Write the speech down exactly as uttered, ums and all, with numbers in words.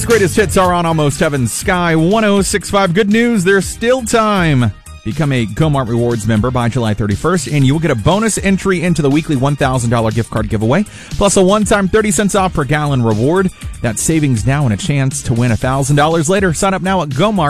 Greatest hits are on Almost Heaven's Sky one oh six point five. Good news, there's still time. Become a GoMart Rewards member by July thirty-first, and you will get a bonus entry into the weekly one thousand dollars gift card giveaway, plus a one-time thirty cents off per gallon reward. That's savings now and a chance to win one thousand dollars later. Sign up now at GoMart.